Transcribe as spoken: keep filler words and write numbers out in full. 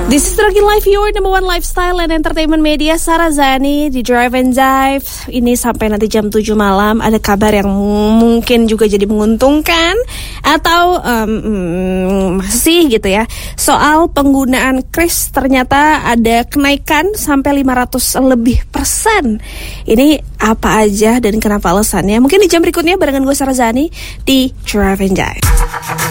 This is Rocky Life, your number one lifestyle and entertainment media. Sarah Zani di Drive and Dive. Ini sampai nanti jam tujuh malam. Ada kabar yang mungkin juga jadi menguntungkan atau um, masih gitu ya. Soal penggunaan kris ternyata ada kenaikan sampai lima ratus lebih persen. Ini apa aja dan kenapa alasannya? Mungkin di jam berikutnya barengan gue Sarah Zani di Drive and Dive.